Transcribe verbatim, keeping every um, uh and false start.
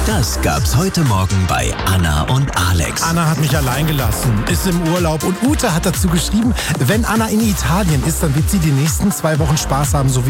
Das gab's heute Morgen bei Anna und Alex. Anna hat mich allein gelassen, ist im Urlaub und Ute hat dazu geschrieben, wenn Anna in Italien ist, dann wird sie die nächsten zwei Wochen Spaß haben, so wie